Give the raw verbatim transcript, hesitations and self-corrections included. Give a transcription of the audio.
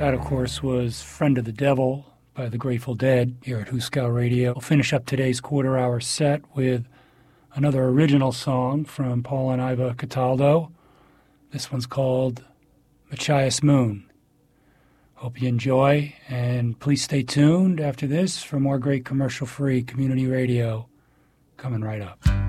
That, of course, was Friend of the Devil by the Grateful Dead here at Huskow Radio. We'll finish up today's quarter-hour set with another original song from Paul and Iva Cataldo. This one's called Machias Moon. Hope you enjoy, and please stay tuned after this for more great commercial-free community radio coming right up.